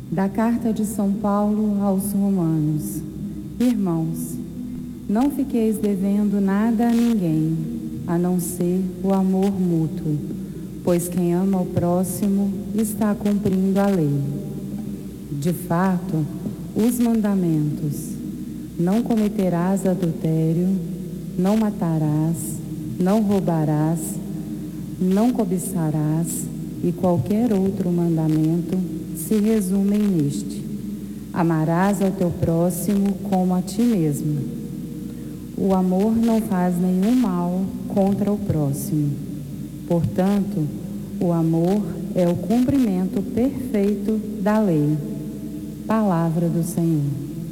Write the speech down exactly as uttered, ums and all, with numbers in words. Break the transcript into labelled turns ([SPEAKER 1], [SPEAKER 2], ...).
[SPEAKER 1] Da Carta de São Paulo aos Romanos. Irmãos, não fiqueis devendo nada a ninguém, a não ser o amor mútuo, pois quem ama o próximo está cumprindo a lei. De fato, os mandamentos: não cometerás adultério, não matarás, não roubarás, não cobiçarás e qualquer outro mandamento se resumem neste: amarás ao teu próximo como a ti mesmo. O amor não faz nenhum mal contra o próximo. Portanto, o amor é o cumprimento perfeito da lei. Palavra do Senhor.